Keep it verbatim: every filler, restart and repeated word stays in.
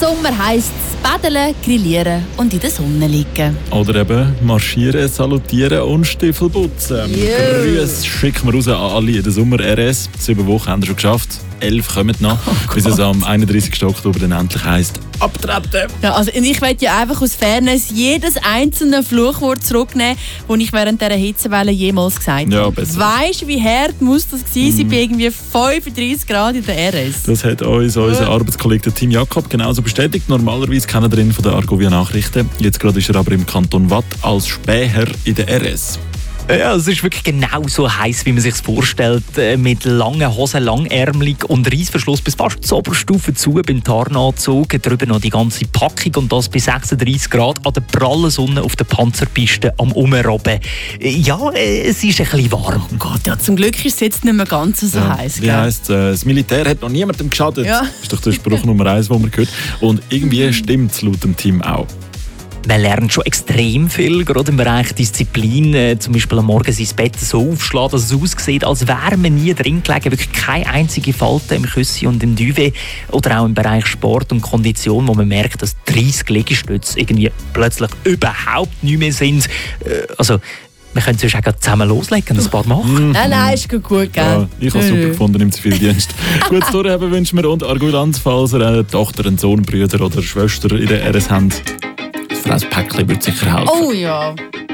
Sommer heisst es paddeln, grillieren und in der Sonne liegen. Oder eben marschieren, salutieren und Stiefel putzen. Yeah. Grüße schicken wir raus an alle in der Sommer-R S. Sieben Wochen haben wir schon geschafft. Elf kommen noch, oh bis es am einunddreißigsten Oktober dann endlich heisst, abtreten. Ja, also ich möchte ja einfach aus Fairness jedes einzelne Fluchwort zurücknehmen, das ich während dieser Hitzewelle jemals gesagt habe. Ja, besser. Weißt du, wie hart muss das gewesen sein, mm. bei irgendwie fünfunddreißig Grad in der R S? Das hat uns unser Arbeitskollege Tim Jakob genauso bestätigt. Normalerweise kennt er ihn von den Argovia Nachrichten. Jetzt gerade ist er aber im Kanton Watt als Späher in der R S. Ja, es ist wirklich genau so heiß, wie man sich vorstellt. Mit langen Hosen, langärmelig und Reissverschluss bis fast zur Oberstufe zu beim Tarnanzug. Drüber noch die ganze Packung und das bei sechsunddreißig Grad an der prallen Sonne auf der Panzerpiste am Umrobben. Ja, es ist ein bisschen warm. Oh Gott, ja, zum Glück ist es jetzt nicht mehr ganz so ja, heiß. Wie heisst äh, das Militär hat noch niemandem geschadet. Ja. Das ist doch der Spruch Nummer eins, den man hört. Und irgendwie stimmt es laut dem Team auch. Man lernt schon extrem viel, gerade im Bereich Disziplin. Äh, zum Beispiel am Morgen sein Bett so aufschlagen, dass es aussieht, als wäre man nie drin gelegen. Wirklich keine einzige Falte im Küssi und im Duvet. Oder auch im Bereich Sport und Kondition, wo man merkt, dass dreissig Liegestütze irgendwie plötzlich überhaupt nicht mehr sind. Äh, also, wir können sonst auch zusammen loslegen und ein paar machen. Nein, nein, ist gut, gell? Ja, ich habe es super gefunden im Zivildienst. Gutes Durchhaben wünschen wir und Argulanz, falls ihr eine Tochter, einen Sohn, Brüder oder Schwester in der R S habt. Das Päckchen wird sicher helfen. Oh ja.